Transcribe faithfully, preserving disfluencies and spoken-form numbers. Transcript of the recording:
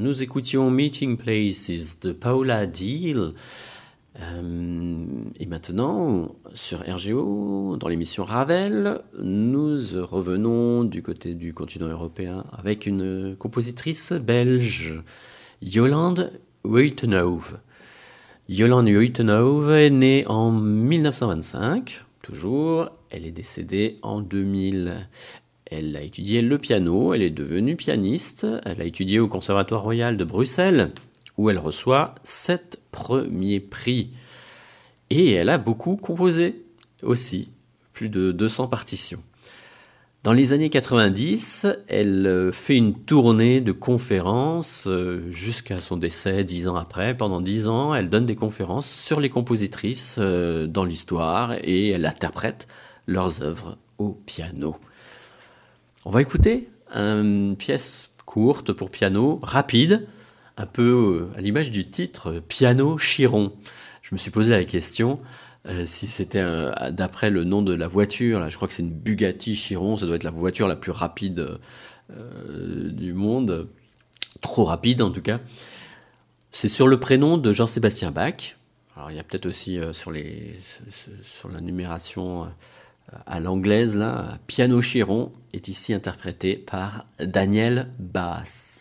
nous écoutions Meeting Places de Paula Deel. Euh, et maintenant, sur R G O, dans l'émission Ravel, nous revenons du côté du continent européen avec une compositrice belge, Yolande Uytenhove. Yolande Uytenhove est née en dix-neuf cent vingt-cinq, toujours. Elle est décédée en deux mille. Elle a étudié le piano, elle est devenue pianiste. Elle a étudié au Conservatoire Royal de Bruxelles, où elle reçoit sept premiers prix. Et elle a beaucoup composé aussi, plus de deux cents partitions. Dans les années quatre-vingt-dix, elle fait une tournée de conférences jusqu'à son décès dix ans après. Pendant dix ans, elle donne des conférences sur les compositrices dans l'histoire et elle interprète leurs œuvres au piano. On va écouter une pièce courte pour piano, rapide, un peu à l'image du titre « Piano Chiron ». Je me suis posé la question... Euh, si c'était euh, d'après le nom de la voiture, là, je crois que c'est une Bugatti Chiron, ça doit être la voiture la plus rapide euh, du monde, trop rapide en tout cas. C'est sur le prénom de Jean-Sébastien Bach. Alors il y a peut-être aussi euh, sur, les, sur la numération euh, à l'anglaise, là, Piano Chiron est ici interprété par Daniel Baas.